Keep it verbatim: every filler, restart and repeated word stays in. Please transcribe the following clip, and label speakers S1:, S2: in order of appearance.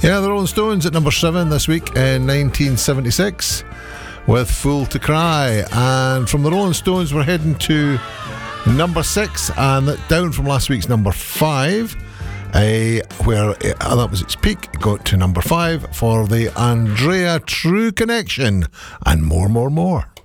S1: Yeah, the Rolling Stones at number seven this week in nineteen seventy-six with Fool to Cry. And from the Rolling Stones, we're heading to number six, and down from last week's number five, uh, where uh, that was its peak. Got to number five for the Andrea True Connection, and more, more, more.